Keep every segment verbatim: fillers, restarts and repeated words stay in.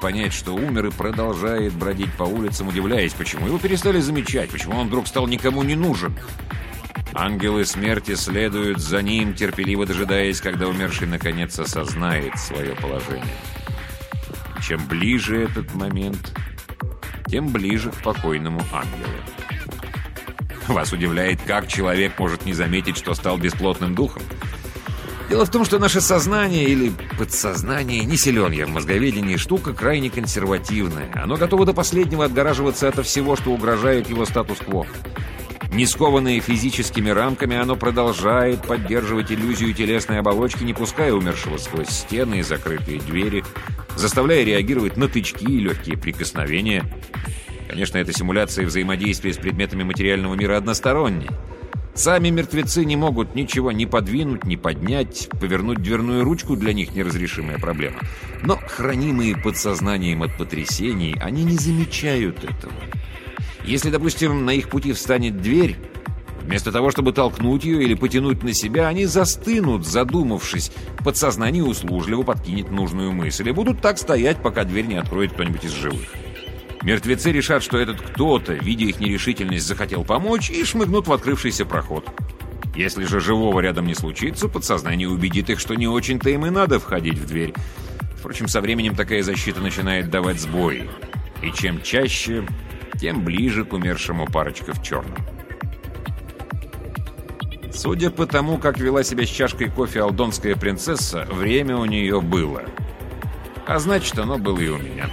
понять, что умер, и продолжает бродить по улицам, удивляясь, почему его перестали замечать, почему он вдруг стал никому не нужен. Ангелы смерти следуют за ним, терпеливо дожидаясь, когда умерший наконец осознает свое положение. Чем ближе этот момент, тем ближе к покойному ангелу. Вас удивляет, как человек может не заметить, что стал бесплотным духом? Дело в том, что наше сознание или подсознание, не силен я в мозговедении, штука крайне консервативная. Оно готово до последнего отгораживаться от всего, что угрожает его статус-кво. Не скованное физическими рамками, оно продолжает поддерживать иллюзию телесной оболочки, не пуская умершего сквозь стены и закрытые двери, заставляя реагировать на тычки и легкие прикосновения. Конечно, эта симуляция взаимодействия с предметами материального мира односторонняя. Сами мертвецы не могут ничего ни подвинуть, ни поднять, повернуть дверную ручку — для них неразрешимая проблема. Но, хранимые подсознанием от потрясений, они не замечают этого. Если, допустим, на их пути встанет дверь, вместо того, чтобы толкнуть ее или потянуть на себя, они застынут, задумавшись. Подсознание услужливо подкинет нужную мысль и будут так стоять, пока дверь не откроет кто-нибудь из живых. Мертвецы решат, что этот кто-то, видя их нерешительность, захотел помочь, и шмыгнут в открывшийся проход. Если же живого рядом не случится, подсознание убедит их, что не очень-то им и надо входить в дверь. Впрочем, со временем такая защита начинает давать сбои. И чем чаще, тем ближе к умершему парочка в черном. Судя по тому, как вела себя с чашкой кофе алдонская принцесса, время у нее было. А значит, оно было и у меня.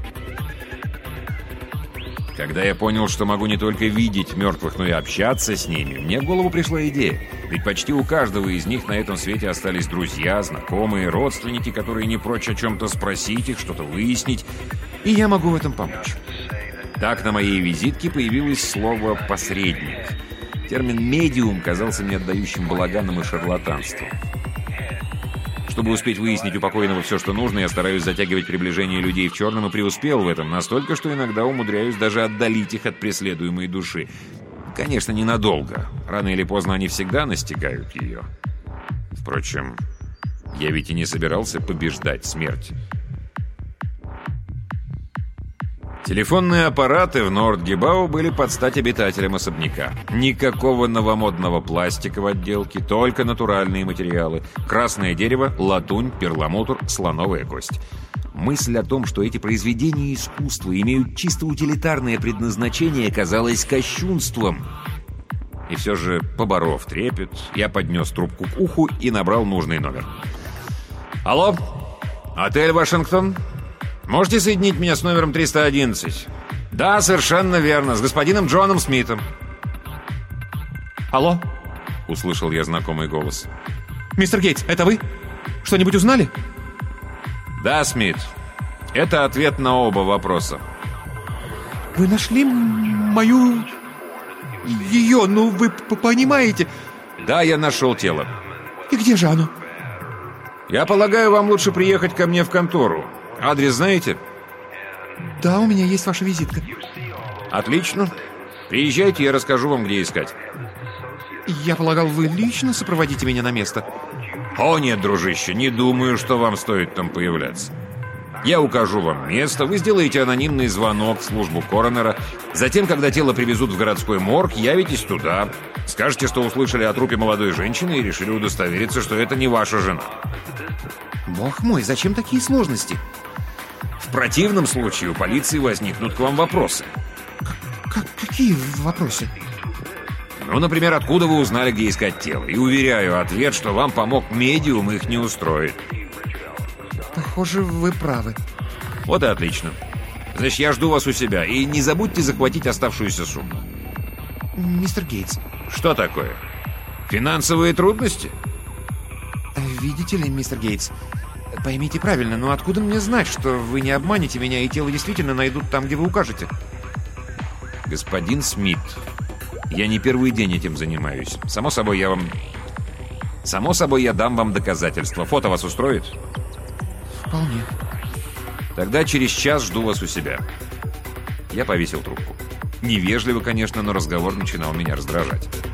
Когда я понял, что могу не только видеть мертвых, но и общаться с ними, мне в голову пришла идея. Ведь почти у каждого из них на этом свете остались друзья, знакомые, родственники, которые не прочь о чем-то спросить их, что-то выяснить, и я могу в этом помочь. Так на моей визитке появилось слово «посредник». Термин «медиум» казался мне отдающим балаганом и шарлатанством. Чтобы успеть выяснить у покойного все, что нужно, я стараюсь затягивать приближение людей в черном и преуспел в этом настолько, что иногда умудряюсь даже отдалить их от преследуемой души. Конечно, ненадолго. Рано или поздно они всегда настигают ее. Впрочем, я ведь и не собирался побеждать смерть. Телефонные аппараты в Нордгебау были под стать обитателям особняка. Никакого новомодного пластика в отделке, только натуральные материалы. Красное дерево, латунь, перламутр, слоновая кость. Мысль о том, что эти произведения искусства имеют чисто утилитарное предназначение, казалась кощунством. И все же, поборов трепет, я поднес трубку к уху и набрал нужный номер. «Алло, отель «Вашингтон»? Можете соединить меня с номером триста одиннадцать? Да, совершенно верно, с господином Джоном Смитом. Алло? Услышал я знакомый голос. Мистер Гейтс, это вы? Что-нибудь узнали? Да, Смит. Это ответ на оба вопроса. Вы нашли мою... ее, ну вы понимаете... Да, я нашел тело. И где же оно? Я полагаю, вам лучше приехать ко мне в контору. Адрес знаете? Да, у меня есть ваша визитка. Отлично. Приезжайте, я расскажу вам, где искать. Я полагал, вы лично сопроводите меня на место. О, нет, дружище, не думаю, что вам стоит там появляться. Я укажу вам место, вы сделаете анонимный звонок в службу коронера. Затем, когда тело привезут в городской морг, явитесь туда. Скажете, что услышали о трупе молодой женщины и решили удостовериться, что это не ваша жена. Бог мой, зачем такие сложности? В противном случае у полиции возникнут к вам вопросы. Как, какие вопросы? Ну, например, откуда вы узнали, где искать тело? И уверяю, ответ, что вам помог медиум, их не устроит. Похоже, вы правы. Вот и отлично. Значит, я жду вас у себя. И не забудьте захватить оставшуюся сумму. Мистер Гейтс. Что такое? Финансовые трудности? Видите ли, мистер Гейтс, поймите правильно, но откуда мне знать, что вы не обманете меня, и тело действительно найдут там, где вы укажете? Господин Смит, я не первый день этим занимаюсь. Само собой, я вам... Само собой, я дам вам доказательства. Фото вас устроит? Вполне. Тогда через час жду вас у себя. Я повесил трубку. Невежливо, конечно, но разговор начинал меня раздражать.